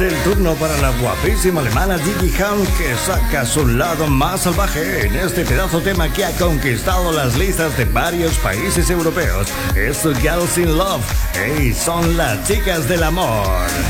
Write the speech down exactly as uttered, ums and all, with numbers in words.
el turno para la guapísima alemana Gigi Hunt, que saca su lado más salvaje en este pedazo tema que ha conquistado las listas de varios países europeos. Es Girls in Love. ¡Hey! Son las chicas del amor.